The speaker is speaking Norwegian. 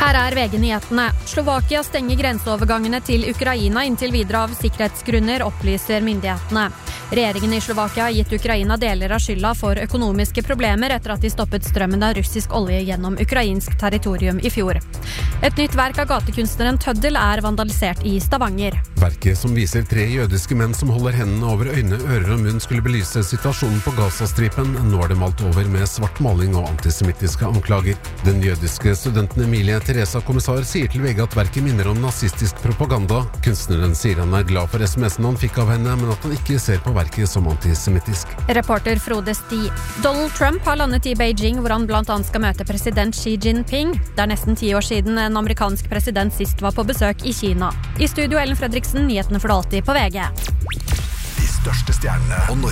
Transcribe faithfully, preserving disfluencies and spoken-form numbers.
Her er V G-nyhetene. Slovakia stenger grenseovergangene til Ukraina inntil videre av sikkerhetsgrunner, opplyser myndighetene. Regjeringen i Slovakia har gitt Ukraina deler av skylda for økonomiske problemer etter at de stoppet strømmen av russisk olje gjennom ukrainsk territorium i fjor. Et nytt verk av gatekunstneren Tøddel er vandalisert i Stavanger. Verket som viser tre jødiske menn som holder hendene over øyne, ører og munn skulle belyse situasjonen på Gazastripen. Nå er det malt over med svart maling og antisemittiske anklager. Den jødiske studenten Emilie Teresa Kommissar sier til V G at verket minner om nazistisk propaganda. Kunstneren sier han er glad for S M S-en han fikk av henne, men at han ikke ser på verket som antisemittisk. Reporter Frode Sti. Donald Trump har landet i Beijing, hvor han blant annet skal møte president Xi Jinping. Det er nesten ti år siden en amerikansk president sist var på besøk i Kina. I studio Ellen Fredriksen, nyhetene for det alltid på V G. De største stjernene og Norge.